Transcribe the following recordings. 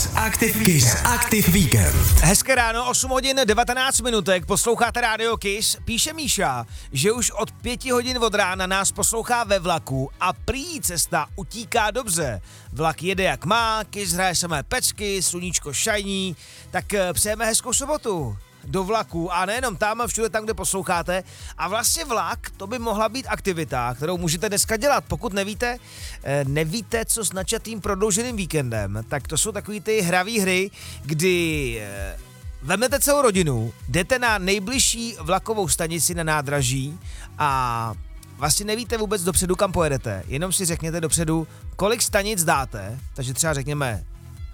Kiss Active Weekend. Hezké ráno, 8 hodin 19 minutek, posloucháte rádio Kiss. Píše Míša, že už od 5 hodin od rána nás poslouchá ve vlaku a prý cesta utíká dobře. Vlak jede jak má, Kiss hraje samé pecky, sluníčko šajní, tak přejeme hezkou sobotu do vlaku a nejenom tam, všude tam, kde posloucháte. A vlastně vlak, to by mohla být aktivita, kterou můžete dneska dělat. Pokud nevíte, co s načatým prodlouženým víkendem, tak to jsou takový ty hravý hry, kdy vezmete celou rodinu, jdete na nejbližší vlakovou stanici na nádraží a vlastně nevíte vůbec dopředu, kam pojedete. Jenom si řekněte dopředu, kolik stanic dáte, takže třeba řekněme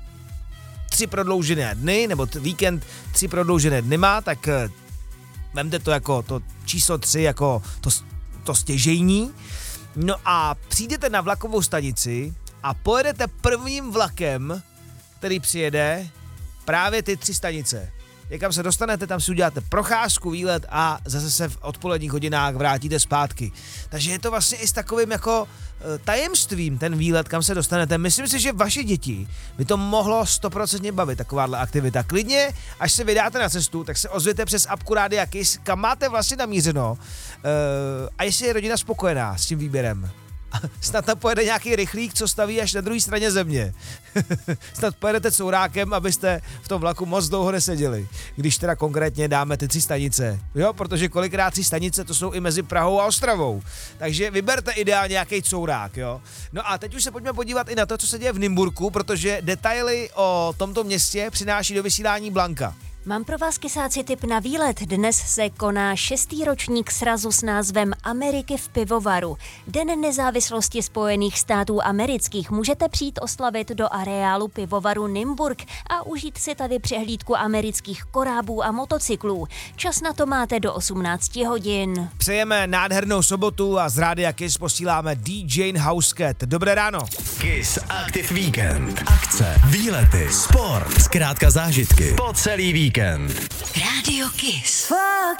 3 prodloužené dny, nebo víkend 3 prodloužené dny má, tak vemte to jako to číslo 3, jako to stěžejní. No a přijdete na vlakovou stanici a pojedete prvním vlakem, který přijede právě ty 3 stanice. Někam se dostanete, tam si uděláte procházku, výlet a zase se v odpoledních hodinách vrátíte zpátky. Takže je to vlastně i s takovým jako tajemstvím ten výlet, kam se dostanete. Myslím si, že vaše děti by to mohlo 100% bavit, takováhle aktivita. Klidně, až se vydáte na cestu, tak se ozvěte přes apku Rádia Kiss, kam máte vlastně namířeno a jestli je rodina spokojená s tím výběrem. Snad tam pojede nějaký rychlík, co staví až na druhé straně země. Snad pojedete courákem, abyste v tom vlaku moc dlouho neseděli. Když teda konkrétně dáme ty 3 stanice. Jo, protože kolikrát 3 stanice to jsou i mezi Prahou a Ostravou. Takže vyberte ideálně nějaký courák, jo. No a teď už se pojďme podívat i na to, co se děje v Nymburku, protože detaily o tomto městě přináší do vysílání Blanka. Mám pro vás, kysáci, tip na výlet. Dnes se koná 6. ročník srazu s názvem Ameriky v pivovaru. Den nezávislosti Spojených států amerických můžete přijít oslavit do areálu pivovaru Nymburk a užít si tady přehlídku amerických korábů a motocyklů. Čas na to máte do 18 hodin. Přejeme nádhernou sobotu a z Rádia Kiss posíláme DJ Housecat. Dobré ráno. Kiss Active Weekend. Akce, výlety, sport, zkrátka zážitky po celý víkend. Rádio Kiss.